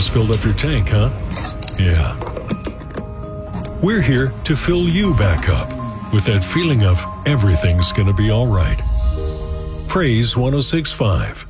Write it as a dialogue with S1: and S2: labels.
S1: just filled up your tank, huh? Yeah. We're here to fill you back up with that feeling of everything's gonna be all right. Praise 106.5.